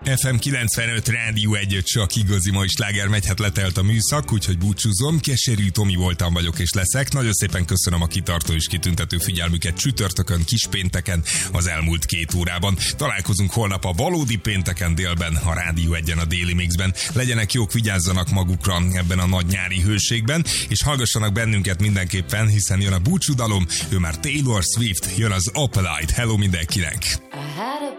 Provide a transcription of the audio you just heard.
FM 95 Rádió 1, csak igazi mai sláger megy, hát letelt a műszak, úgyhogy búcsúzom. Keserű Tomi voltam, vagyok és leszek. Nagyon szépen köszönöm a kitartó és kitüntető figyelmüket csütörtökön, kispénteken, az elmúlt 2 órában. Találkozunk holnap a valódi pénteken délben, a Rádió 1-en, a Déli Mixben. Legyenek jók, vigyázzanak magukra ebben a nagy nyári hőségben, és hallgassanak bennünket mindenképpen, hiszen jön a búcsúdalom, ő már Taylor Swift, jön az Opalite. Hello mindenkinek!